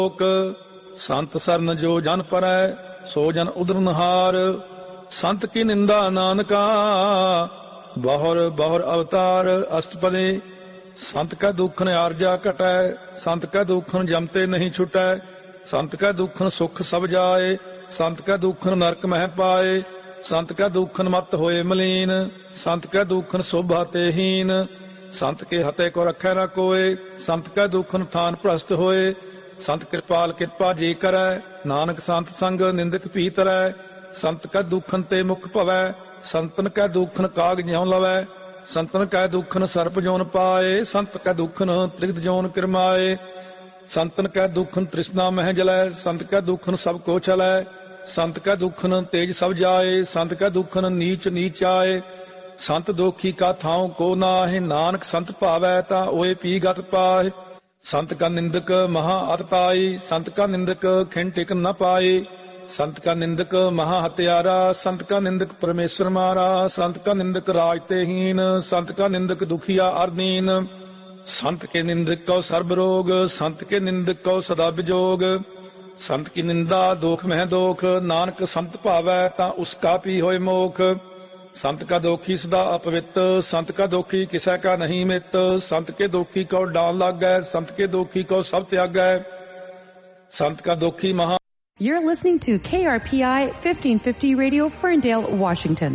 ਲੋਕ ਸੰਤ ਸਰਨ ਜੋ ਜਨ ਪਰੈ ਸੋ ਜਨ ਉਦਰਨਹਾਰ। ਸੰਤ ਕੀ ਨਿੰਦਾ ਨਾਨਕਾ ਬਹੁਰ ਬਹੁਰ ਅਵਤਾਰ। ਅਸ਼ਟਪਦੇ ਸੰਤ ਕਾ ਦੁਖਨ ਆਰਜਾ ਘਟੈ ਸੰਤ ਕਾ ਦੁਖਨ ਜਮਤੇ ਨਹੀਂ ਛੁਟੈ। ਸੰਤ ਕਾ ਦੁਖਨ ਸੁਖ ਸਭ ਜਾਏ ਸੰਤ ਕਾ ਦੁਖਨ ਨਰਕ ਮਹਿ ਪਾਏ। ਸੰਤ ਕਾ ਦੁਖਨ ਮਤ ਹੋਏ ਮਲੀਨ ਸੰਤ ਕਾ ਦੁਖਨ ਸੋਭਾ ਤੇ ਹੀਨ। ਸੰਤ ਕੇ ਹਤੇ ਕੋ ਰਖੈ ਨਾ ਕੋਏ ਸੰਤ ਕਾ ਦੁਖਨ ਥਾਨ ਭ੍ਰਸ਼ਟ ਹੋਏ। ਸੰਤ ਕਿਰਪਾਲ ਕਿਰਪਾ ਜੀ ਕਰੈ ਨਾਨਕ ਸੰਤ ਸੰਗ ਨਿੰਦਕ ਭੀ ਤਰੈ। ਸੰਤ ਕਾ ਦੁਖਨ ਤੇ ਮੁਖ ਭਵੈ ਸੰਤਨ ਕਾ ਦੁਖਨ ਕਾਗ ਜਿਉ ਲਵੈ। ਸੰਤਨ ਕਾ ਦੁਖਨ ਸਰਪ ਜੋਨ ਪਾਏ ਸੰਤ ਕਾ ਦੁਖਨ ਤ੍ਰਿਗਤ ਜੋਨ ਕਿਰਮਾਏ। ਸੰਤਨ ਕਾ ਦੁਖਨ ਤ੍ਰਿਸ਼ਨਾ ਮਹਿ ਜਲੈ ਸੰਤ ਕਾ ਦੁਖਨ ਸਭ ਕੋ ਚਲੈ। ਸੰਤ ਕਾ ਦੁਖਨ ਤੇਜ ਸਭ ਜਾਏ ਸੰਤ ਕਾ ਦੁਖਨ ਨੀਚ ਨੀਚ ਆਏ। ਸੰਤ ਦੋਖੀ ਕਾ ਥਾਉ ਕੋ ਨਾਹਿ ਨਾਨਕ ਸੰਤ ਭਾਵੈ ਤਾਂ ਓਏ ਪੀ ਗਤ ਪਾਹਿ। ਸੰਤ ਕਾ ਨਿੰਦਕ ਮਹਾ ਅਤ ਪਾਈ ਸੰਤ ਕਾ ਨਿੰਦਕ ਖਿਨ ਟਿਕ ਨ ਪਾਈ। ਸੰਤ ਕਾ ਨਿੰਦਕ ਮਹਾ ਹਤਿਆਰਾ ਸੰਤ ਕਾ ਨਿੰਦਕ ਪਰਮੇਸ਼ਰ ਮਾਰਾ। ਸੰਤ ਕਾ ਨਿੰਦਕ ਰਾਜ ਤੇ ਹੀਨ ਸੰਤ ਕਾ ਨਿੰਦਕ ਦੁਖੀਆ ਅਰਦੀਨ। ਸੰਤ ਕੇ ਨਿੰਦਕ ਕਉ ਸਰਬ ਰੋਗ ਸੰਤ ਕੇ ਨਿੰਦਕ ਕਉ ਸਦਾ ਵਿਜੋਗ। ਸੰਤ ਕੀ ਨਿੰਦਾ ਦੋਖ ਮਹਿ ਦੋਖ ਨਾਨਕ ਸੰਤ ਭਾਵੈ ਤਾਂ ਉਸ ਕਾ ਪੀ ਹੋਏ ਮੋਖ। ਸੰਤ ਕਾ ਦੋਖੀ ਸਦਾ ਅਪਵਿੱਤ ਸੰਤ ਕਾ ਦੋਖੀ ਕਿਸੈ ਕਾ ਨਹੀਂ ਮਿੱਤ। ਸੰਤ ਕੇ ਦੋਖੀ ਕਉ ਡਾਲ ਲਾਗੈ ਸੰਤ ਕੇ ਦੋਖੀ ਕਉ ਸਭ ਤਿਆਗੈ। ਸੰਤ ਕਾ ਦੋਖੀ ਮਹਾ। You're listening to KRPI 1550 Radio, Ferndale, Washington.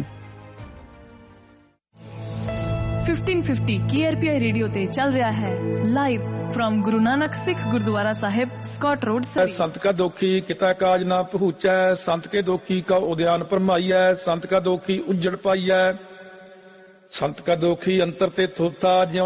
1550 KRPI radio ਤੇ ਚੱਲ ਰਿਹਾ ਹੈ ਲਾਈਵ ਫਰਮ ਗੁਰੂ ਨਾਨਕ ਸਿੱਖ ਗੁਰਦੁਆਰਾ ਸਾਹਿਬ, ਸਕਾਟ ਰੋਡ, ਸਰੀ। ਸੰਤ ਕਾ ਦੋਖੀ ਕਿਤਾ ਕਾਜ ਨਾ ਪਹੁੰਚੈ ਸੰਤ ਕੇ ਦੋਖੀ ਕਾ ਉਦਿਆਨ ਪਰਮਾਈਐ। ਸੰਤ ਕਾ ਦੋਖੀ ਉਜੜ ਪਾਈਐ ਸੰਤ ਕਾ ਦੋਖੀ ਅੰਤਰ ਤੇ ਥੋਤਾ ਜਿਉ